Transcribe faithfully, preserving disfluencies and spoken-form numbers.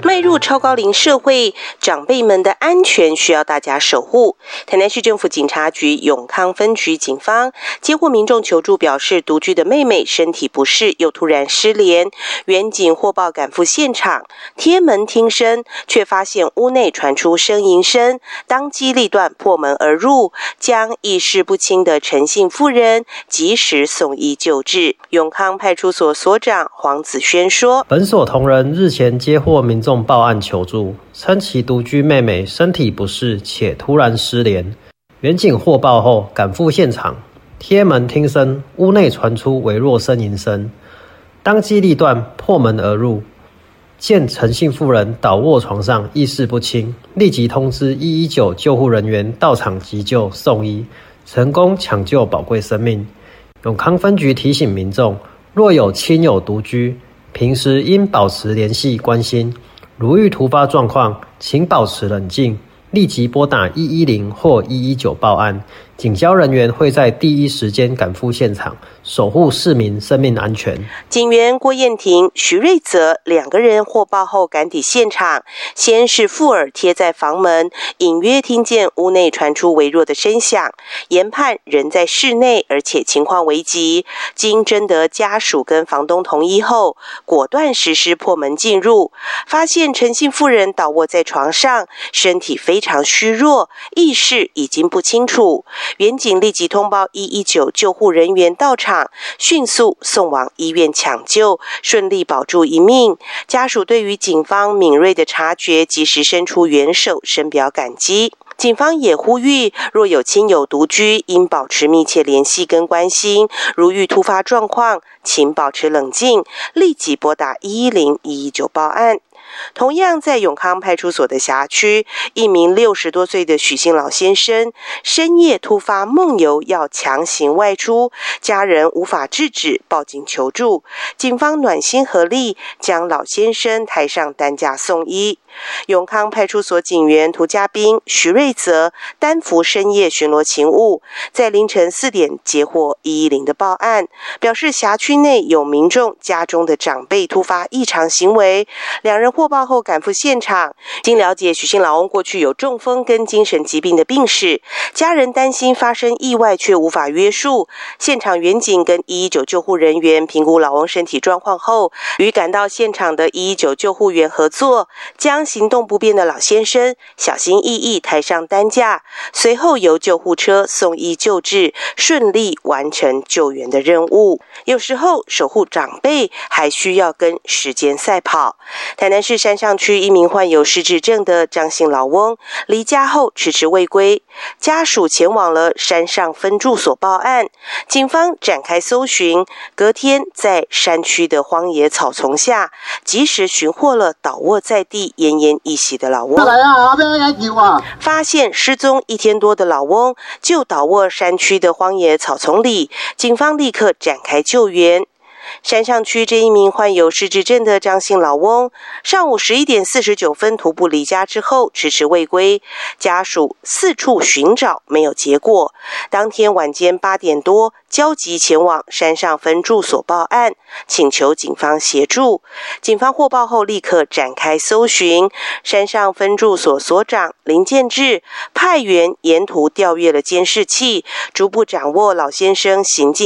迈入超高龄社会，长辈们的安全需要大家守护。台南市政府警察局永康分局警方接获民众求助，表示独居的妹妹身体不适，又突然失联。员警获报赶赴现场，贴门听声，却发现屋内传出呻吟声，当机立断破门而入，将意识不清的陈姓妇人及时送医救治。永康派出所所长黄子轩说：“ 本所同仁日前接获民众报案求助，称其独居妹妹身体不适且突然失联。员警获报后赶赴现场，贴门听声，屋内传出微弱呻吟声，当机立断破门而入，见陈姓妇人倒卧床上，意识不清，立即通知一一九救护人员到场急救送医，成功抢救宝贵生命。永康分局提醒民众，若有亲友独居，平时应保持联系关心，如遇突发状况，请保持冷静，立即拨打一一零或一一九报案，警消人员会在第一时间赶赴现场，守护市民生命安全。 警员郭燕婷、徐瑞泽两个人获报后赶抵现场，先是附耳贴在房门，隐约听见屋内传出微弱的声响，研判人在室内，而且情况危急。经征得家属跟房东同意后，果断实施破门进入，发现陈姓妇人倒卧在床上，身体非常虚弱，意识已经不清楚。员警立即通报一一九救护人员到场，迅速送往医院抢救，顺利保住一命。家属对于警方敏锐的察觉，及时伸出援手，深表感激。警方也呼吁，若有亲友独居，应保持密切联系跟关心，如遇突发状况，请保持冷静，立即拨打一一零、一一九报案。同样在永康派出所的辖区，一名六十多岁的许姓老先生深夜突发梦游，要强行外出，家人无法制止，报警求助。警方暖心合力，将老先生抬上担架送医。永康派出所警员涂家斌、徐瑞泽担负深夜巡逻勤务，在凌晨四点接获一一零的报案，表示辖区内有民众家中的长辈突发异常行为，两人获报后赶赴现场。经了解，许姓老翁过去有中风跟精神疾病的病史，家人担心发生意外却无法约束。现场员警跟一一九救护人员评估老翁身体状况后，与赶到现场的一一九救护员合作，将行动不便的老先生小心翼翼抬上担架，随后由救护车送医救治，顺利完成救援的任务。有时候守护长辈还需要跟时间赛跑。台南市山上区一名患有失智症的张姓老翁离家后迟迟未归，家属前往了山上分住所报案，警方展开搜寻，隔天在山区的荒野草丛下及时寻获了倒卧在地奄奄一息的老翁。发现失踪一天多的老翁就倒卧山区的荒野草丛里，警方立刻展开救援。山上区这一名患有失智症的张姓老翁，上午十一点四十九分徒步离家之后迟迟未归，家属四处寻找没有结果。当天晚间八点多，焦急前往山上分住所报案，请求警方协助。警方获报后立刻展开搜寻，山上分住所所长林建志派员沿途调阅了监视器，逐步掌握老先生行进